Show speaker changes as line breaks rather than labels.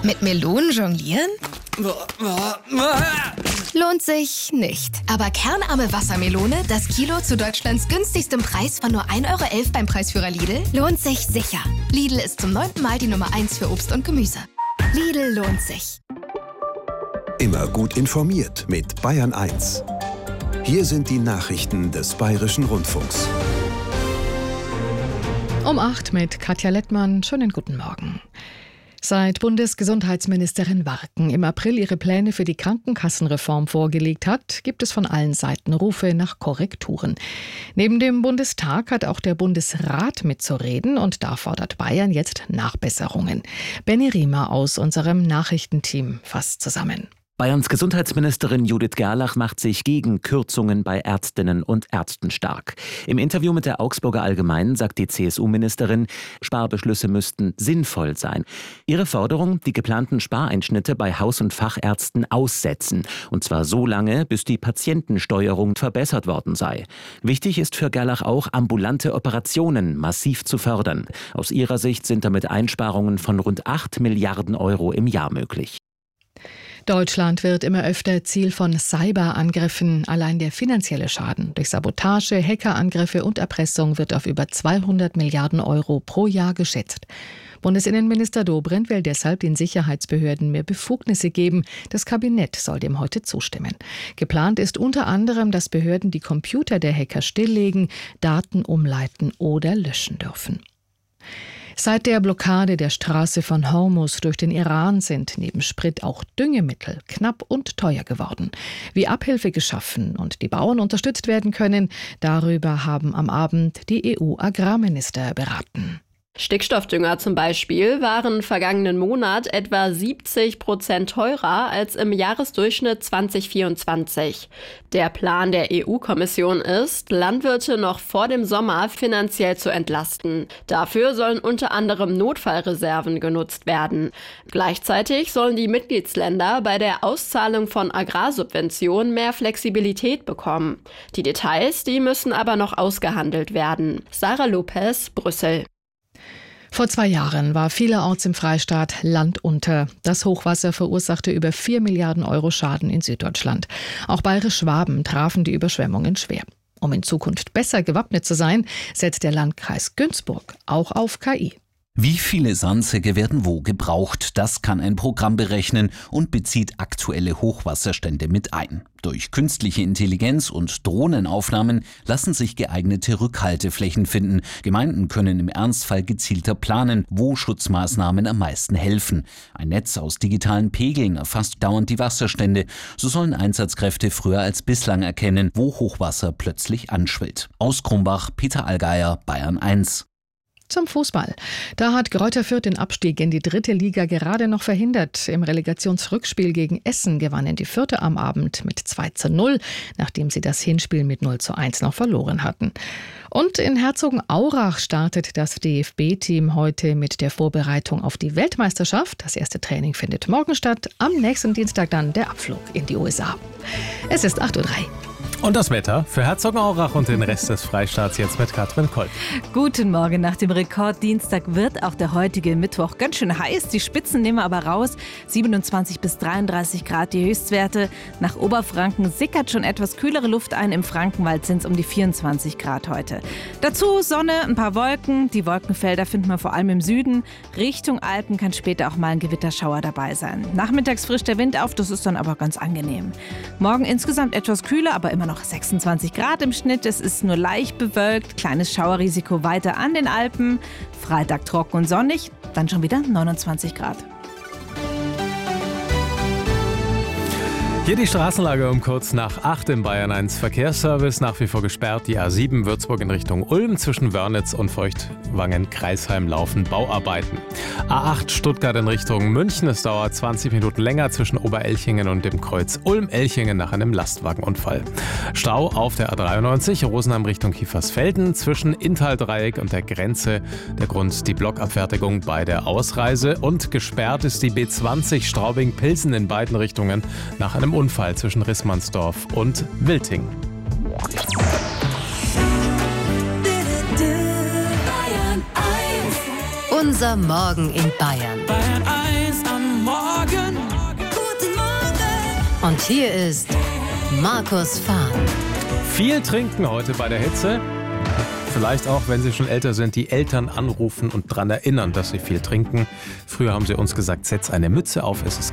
Mit Melonen jonglieren? Lohnt sich nicht. Aber kernarme Wassermelone, das Kilo zu Deutschlands günstigstem Preis von nur 1,11 € beim Preisführer Lidl, lohnt sich sicher. Lidl ist zum 9. Mal die Nummer 1 für Obst und Gemüse. Lidl lohnt sich.
Immer gut informiert mit Bayern 1. Hier sind die Nachrichten des Bayerischen Rundfunks.
Um 8 mit Katja Lettmann. Schönen guten Morgen. Seit Bundesgesundheitsministerin Warken im April ihre Pläne für die Krankenkassenreform vorgelegt hat, gibt es von allen Seiten Rufe nach Korrekturen. Neben dem Bundestag hat auch der Bundesrat mitzureden und da fordert Bayern jetzt Nachbesserungen. Benny Riemer aus unserem Nachrichtenteam fasst zusammen.
Bayerns Gesundheitsministerin Judith Gerlach macht sich gegen Kürzungen bei Ärztinnen und Ärzten stark. Im Interview mit der Augsburger Allgemeinen sagt die CSU-Ministerin, Sparbeschlüsse müssten sinnvoll sein. Ihre Forderung, die geplanten Spareinschnitte bei Haus- und Fachärzten aussetzen. Und zwar so lange, bis die Patientensteuerung verbessert worden sei. Wichtig ist für Gerlach auch, ambulante Operationen massiv zu fördern. Aus ihrer Sicht sind damit Einsparungen von rund 8 Milliarden € im Jahr möglich.
Deutschland wird immer öfter Ziel von Cyberangriffen. Allein der finanzielle Schaden durch Sabotage, Hackerangriffe und Erpressung wird auf über 200 Milliarden € pro Jahr geschätzt. Bundesinnenminister Dobrindt will deshalb den Sicherheitsbehörden mehr Befugnisse geben. Das Kabinett soll dem heute zustimmen. Geplant ist unter anderem, dass Behörden die Computer der Hacker stilllegen, Daten umleiten oder löschen dürfen. Seit der Blockade der Straße von Hormuz durch den Iran sind neben Sprit auch Düngemittel knapp und teuer geworden. Wie Abhilfe geschaffen und die Bauern unterstützt werden können, darüber haben am Abend die EU-Agrarminister beraten.
Stickstoffdünger zum Beispiel waren vergangenen Monat etwa 70% teurer als im Jahresdurchschnitt 2024. Der Plan der EU-Kommission ist, Landwirte noch vor dem Sommer finanziell zu entlasten. Dafür sollen unter anderem Notfallreserven genutzt werden. Gleichzeitig sollen die Mitgliedsländer bei der Auszahlung von Agrarsubventionen mehr Flexibilität bekommen. Die Details, die müssen aber noch ausgehandelt werden. Sarah Lopez, Brüssel.
Vor 2 Jahren war vielerorts im Freistaat Land unter. Das Hochwasser verursachte über 4 Milliarden € Schaden in Süddeutschland. Auch Bayerisch-Schwaben trafen die Überschwemmungen schwer. Um in Zukunft besser gewappnet zu sein, setzt der Landkreis Günzburg auch auf KI.
Wie viele Sandsäcke werden wo gebraucht? Das kann ein Programm berechnen und bezieht aktuelle Hochwasserstände mit ein. Durch künstliche Intelligenz und Drohnenaufnahmen lassen sich geeignete Rückhalteflächen finden. Gemeinden können im Ernstfall gezielter planen, wo Schutzmaßnahmen am meisten helfen. Ein Netz aus digitalen Pegeln erfasst dauernd die Wasserstände. So sollen Einsatzkräfte früher als bislang erkennen, wo Hochwasser plötzlich anschwillt. Aus Krumbach, Peter Allgeier, Bayern 1.
Zum Fußball. Da hat Greuther Fürth den Abstieg in die 3. Liga gerade noch verhindert. Im Relegationsrückspiel gegen Essen gewannen die Fürther am Abend mit 2:0, nachdem sie das Hinspiel mit 0:1 noch verloren hatten. Und in Herzogenaurach startet das DFB-Team heute mit der Vorbereitung auf die Weltmeisterschaft. Das erste Training findet morgen statt. Am nächsten Dienstag dann der Abflug in die USA. Es ist 8:03 Uhr.
Und das Wetter für Herzogenaurach und den Rest des Freistaats jetzt mit Katrin Kolb.
Guten Morgen. Nach dem Rekorddienstag wird auch der heutige Mittwoch ganz schön heiß. Die Spitzen nehmen aber raus. 27 bis 33 Grad die Höchstwerte. Nach Oberfranken sickert schon etwas kühlere Luft ein. Im Frankenwald sind es um die 24 Grad heute. Dazu Sonne, ein paar Wolken. Die Wolkenfelder findet man vor allem im Süden. Richtung Alpen kann später auch mal ein Gewitterschauer dabei sein. Nachmittags frischt der Wind auf, das ist dann aber ganz angenehm. Morgen insgesamt etwas kühler, aber immer noch 26 Grad im Schnitt. Es ist nur leicht bewölkt. Kleines Schauerrisiko weiter an den Alpen. Freitag trocken und sonnig. Dann schon wieder 29 Grad.
Hier die Straßenlage um kurz nach 8 im Bayern 1 Verkehrsservice. Nach wie vor gesperrt die A7 Würzburg in Richtung Ulm. Zwischen Wörnitz und Feuchtwangen-Kreisheim laufen Bauarbeiten. A8 Stuttgart in Richtung München. Es dauert 20 Minuten länger zwischen Oberelchingen und dem Kreuz Ulm-Elchingen nach einem Lastwagenunfall. Stau auf der A93 Rosenheim Richtung Kiefersfelden zwischen Inntal-Dreieck und der Grenze. Der Grund die Blockabfertigung bei der Ausreise. Und gesperrt ist die B20 Straubing-Pilsen in beiden Richtungen nach einem Unfall zwischen Rissmannsdorf und Wilting.
Unser Morgen in Bayern.
Bayern 1 am Morgen. Guten Morgen.
Und hier ist Markus Fahr.
Viel trinken heute bei der Hitze. Vielleicht auch, wenn Sie schon älter sind, die Eltern anrufen und daran erinnern, dass sie viel trinken. Früher haben sie uns gesagt, setz eine Mütze auf, es ist